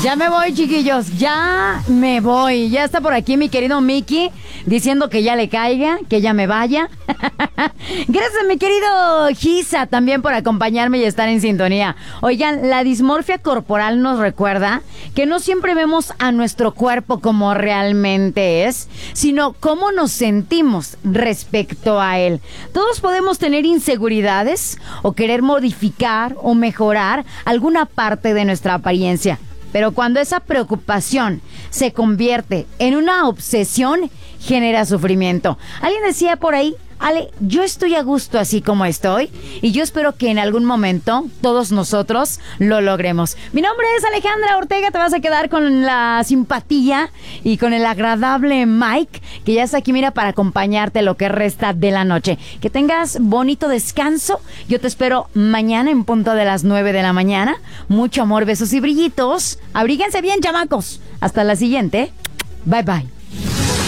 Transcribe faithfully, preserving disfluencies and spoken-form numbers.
Ya me voy, chiquillos, ya me voy. Ya está por aquí mi querido Mickey diciendo que ya le caiga, que ya me vaya. Gracias, mi querido Giza, también por acompañarme y estar en sintonía. Oigan, la dismorfia corporal nos recuerda que no siempre vemos a nuestro cuerpo como realmente es, sino cómo nos sentimos respecto a él. Todos podemos tener inseguridades o querer modificar o mejorar alguna parte de nuestra apariencia. Pero cuando esa preocupación se convierte en una obsesión, genera sufrimiento. Alguien decía por ahí, Ale, yo estoy a gusto así como estoy y yo espero que en algún momento todos nosotros lo logremos. Mi nombre es Alejandra Ortega, te vas a quedar con la simpatía y con el agradable Mike, que ya está aquí, mira, para acompañarte lo que resta de la noche. Que tengas bonito descanso. Yo te espero mañana en punto de las nueve de la mañana. Mucho amor, besos y brillitos. Abríguense bien, chamacos. Hasta la siguiente. Bye, bye.